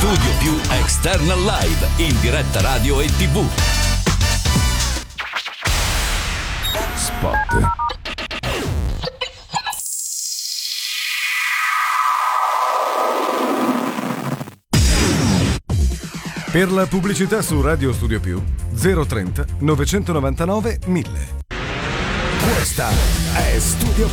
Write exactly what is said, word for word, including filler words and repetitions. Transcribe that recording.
Studio Più External Live, in diretta radio e tivù. Spot. Per la pubblicità su Radio Studio Più zero trenta novecentonovantanove mille. Questa è Studio